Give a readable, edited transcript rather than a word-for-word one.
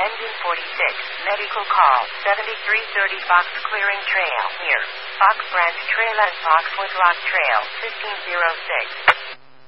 Engine 46, medical call, 7330 Fox Clearing Trail, near Fox Branch Trail and Foxwood Rock Trail, 1506.